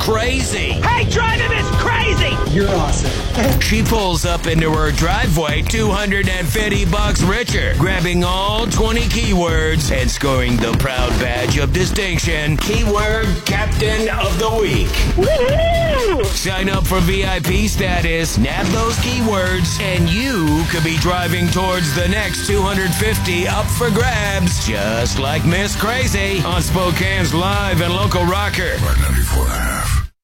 Crazy. Hey, driving Miss Crazy! You're awesome. She pulls up into her driveway $250 richer, grabbing all 20 keywords and scoring the proud badge of distinction, Keyword Captain of the Week. Woohoo! Sign up for VIP status, nab those keywords, and you could be driving towards the next 250 up for grabs, just like Miss Crazy on Spokane's live and local rocker. Rock 94.5.